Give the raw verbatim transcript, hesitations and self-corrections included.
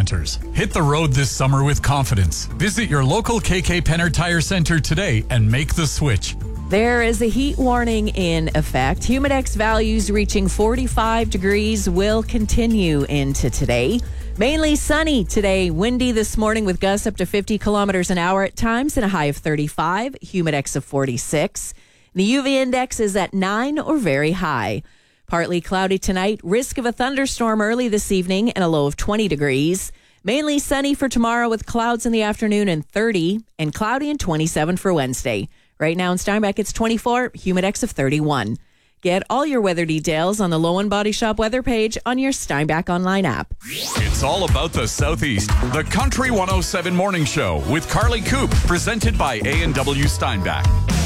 hunters. Hit the road this summer with confidence. Visit your local K K Penner Tire Center today and make the switch. There is a heat warning in effect. Humidex values reaching forty-five degrees will continue into today. Mainly sunny today. Windy this morning with gusts up to fifty kilometers an hour at times and a high of thirty-five. Humidex of forty-six. The U V index is at nine or very high. Partly cloudy tonight. Risk of a thunderstorm early this evening and a low of twenty degrees. Mainly sunny for tomorrow with clouds in the afternoon and thirty, and cloudy and twenty-seven for Wednesday. Right now in Steinbach, it's twenty-four, Humidex of thirty-one. Get all your weather details on the Lowen Body Shop weather page on your Steinbach online app. It's all about the Southeast. The Country one oh seven Morning Show with Carly Coop, presented by A and W Steinbach.